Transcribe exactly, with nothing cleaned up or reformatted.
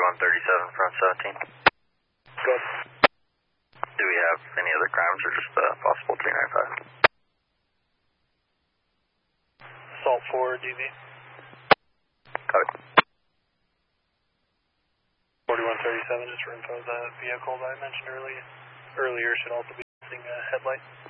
forty-one thirty-seven, front seventeen. Good. Do we have any other crimes or just uh, possible three ninety-five? Assault four, D V. Copy. forty-one thirty-seven, just for info, the vehicle that I mentioned earlier, earlier should also be using a headlight.